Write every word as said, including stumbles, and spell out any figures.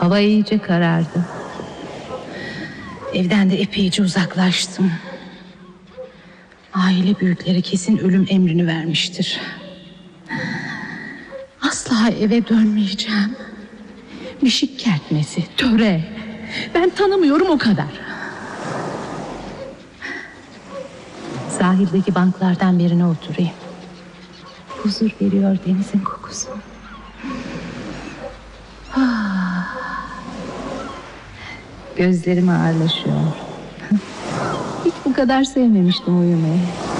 Hava iyice karardı. Evden de epeyce uzaklaştım. Aile büyükleri kesin ölüm emrini vermiştir. Asla eve dönmeyeceğim. Mişik kertmesi, töre. Ben tanımıyorum, o kadar. Sahildeki banklardan birine oturayım. Huzur veriyor denizin kokusu. Ah. Gözlerim ağırlaşıyor. Hiç bu kadar sevmemiştim uyumayı.